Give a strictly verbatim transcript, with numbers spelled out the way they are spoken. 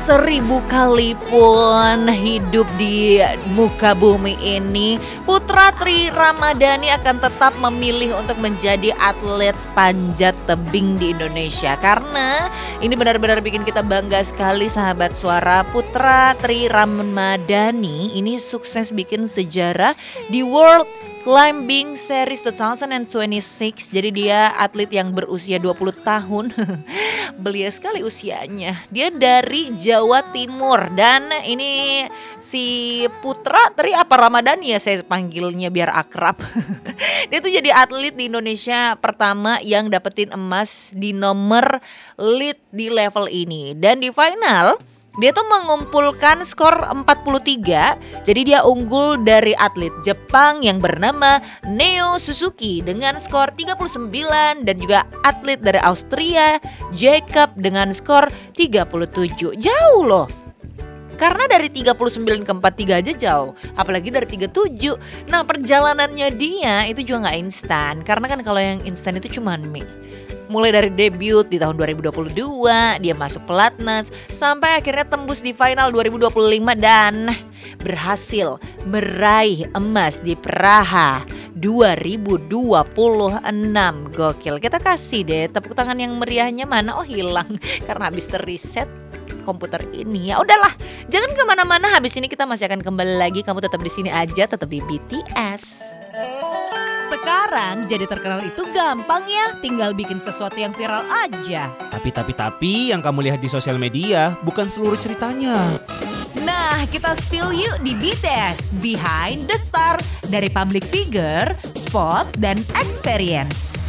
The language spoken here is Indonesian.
seribu kali pun hidup di muka bumi ini, Putra Tri Ramadhani akan tetap memilih untuk menjadi atlet panjat tebing di Indonesia. Karena ini benar-benar bikin kita bangga sekali sahabat suara. Putra Tri Ramadhani ini sukses bikin sejarah di World Climbing Series dua ribu dua puluh enam. Jadi dia atlet yang berusia dua puluh tahun. Belia sekali usianya. Dia dari Jawa Timur. Dan ini si Putra Tri apa Ramadhani ya saya panggilnya biar akrab. Dia tuh jadi atlet di Indonesia pertama yang dapetin emas di nomor lead di level ini. Dan di final dia tuh mengumpulkan skor empat puluh tiga, jadi dia unggul dari atlet Jepang yang bernama Neo Suzuki dengan skor tiga puluh sembilan dan juga atlet dari Austria Jacob dengan skor tiga puluh tujuh. Jauh loh. Karena dari tiga puluh sembilan ke empat puluh tiga aja jauh, apalagi dari tiga puluh tujuh. Nah, perjalanannya dia itu juga gak instan, karena kan kalau yang instan itu cuma mie. Mulai dari debut di tahun dua ribu dua puluh dua, dia masuk pelatnas, sampai akhirnya tembus di final dua ribu dua puluh lima dan berhasil meraih emas di Praha dua ribu dua puluh enam. Gokil, kita kasih deh tepuk tangan yang meriahnya mana? Oh hilang, karena habis terreset komputer ini. Ya udahlah, jangan kemana-mana, habis ini kita masih akan kembali lagi. Kamu tetap di sini aja, tetap di B T S. Sekarang jadi terkenal itu gampang ya, tinggal bikin sesuatu yang viral aja. Tapi tapi tapi yang kamu lihat di sosial media bukan seluruh ceritanya. Nah, kita spill yuk di B T S Behind the Star, dari public figure, spot, dan experience.